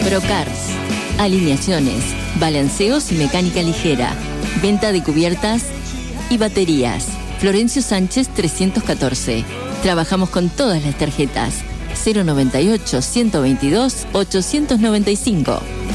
Procars, alineaciones, balanceos y mecánica ligera, venta de cubiertas y baterías. Florencio Sánchez 314. Trabajamos con todas las tarjetas. 098 122 895.